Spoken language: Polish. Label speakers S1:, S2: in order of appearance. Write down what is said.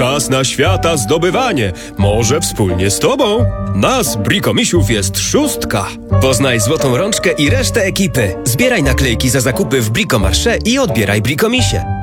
S1: Czas na świata zdobywanie. Może wspólnie z tobą. Nas, Brikomisiów, jest 6.
S2: Poznaj Złotą Rączkę i resztę ekipy. Zbieraj naklejki za zakupy w Bricomarché i odbieraj Brikomisie.